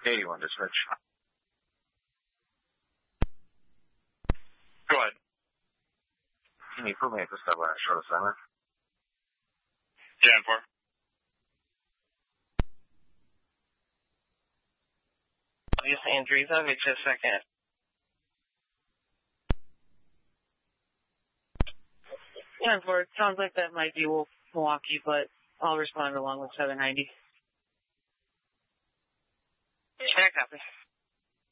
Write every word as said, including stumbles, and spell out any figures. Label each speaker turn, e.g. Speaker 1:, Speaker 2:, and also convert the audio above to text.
Speaker 1: eighty-one to switch.
Speaker 2: Go ahead.
Speaker 1: Can you put me at the stub line short assignment?
Speaker 2: Yeah, and four.
Speaker 3: Yes, Andrews, I'll get you a second. Yeah, and four. It sounds like that might be Milwaukee, but I'll respond along with seven ninety. Yeah, copy.